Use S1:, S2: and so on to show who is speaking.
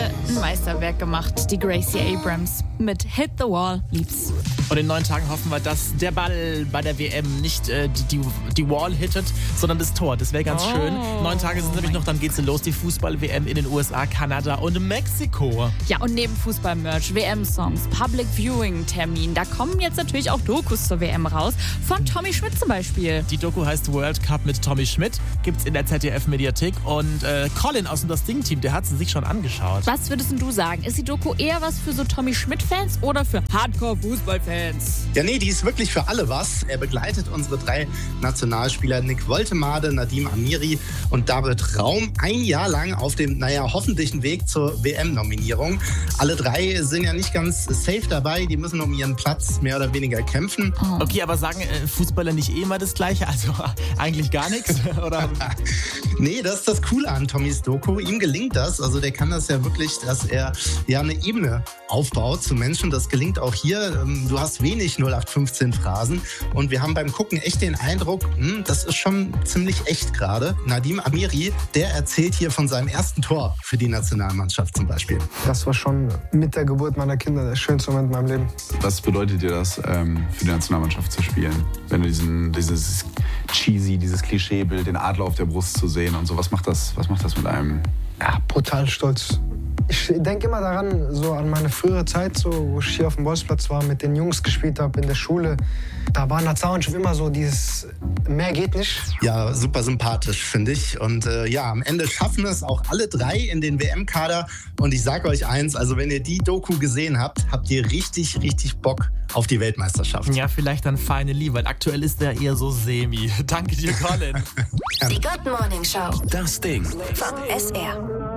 S1: ein Meisterwerk gemacht, die Gracie Abrams mit Hit the Wall, lieb's.
S2: Und in 9 Tagen hoffen wir, dass der Ball bei der WM nicht die Wall hittet, sondern das Tor. Das wäre ganz schön. 9 Tage sind nämlich noch, dann geht's los, die Fußball-WM in den USA, Kanada und Mexiko.
S1: Ja, und neben Fußball-Merch, WM-Songs, Public-Viewing-Termin, da kommen jetzt natürlich auch Dokus zur WM raus. Von Tommy Schmidt zum Beispiel.
S2: Die Doku heißt World Cup mit Tommy Schmidt, gibt's in der ZDF-Mediathek. Und Colin aus dem Das Ding-Team, der hat sie sich schon angeschaut.
S1: Was würdest du sagen? Ist die Doku eher was für so Tommy Schmidt-Fans oder für Hardcore-Fußball-Fans?
S3: Ja, nee, die ist wirklich für alle was. Er begleitet unsere 3 Nationalspieler Nick Woltemade, Nadim Amiri und David Raum ein Jahr lang auf dem, hoffentlichen Weg zur WM-Nominierung. Alle 3 sind ja nicht ganz safe dabei, die müssen um ihren Platz mehr oder weniger kämpfen.
S2: Okay, aber sagen Fußballer nicht immer das Gleiche? Also eigentlich gar nichts? Oder?
S3: Nee, das ist das Coole an Tommys Doku. Ihm gelingt das. Also der kann das ja wirklich, dass er ja eine Ebene aufbaut zu Menschen. Das gelingt auch hier. Du hast wenig 0815 Phrasen. Und wir haben beim Gucken echt den Eindruck, das ist schon ziemlich echt gerade. Nadim Amiri, der erzählt hier von seinem ersten Tor für die Nationalmannschaft zum Beispiel.
S4: Das war schon mit der Geburt meiner Kinder der schönste Moment in meinem Leben.
S5: Was bedeutet dir das, für die Nationalmannschaft zu spielen? Wenn du dieses Klischeebild, den Adler auf der Brust zu sehen und so, was macht das mit einem?
S4: Ja, brutal stolz. Ich denke immer daran, so an meine frühere Zeit, so, wo ich hier auf dem Bolzplatz war, mit den Jungs gespielt habe in der Schule. Da war Nationalmannschaft immer so dieses mehr geht nicht.
S3: Ja, super sympathisch, finde ich. Und am Ende schaffen es auch alle 3 in den WM-Kader. Und ich sage euch eins, also wenn ihr die Doku gesehen habt, habt ihr richtig, richtig Bock auf die Weltmeisterschaft.
S2: Ja, vielleicht dann finally, weil aktuell ist der eher so semi. Danke dir, Colin.
S6: Die Good Morning Show.
S7: Das Ding.
S6: Von SR.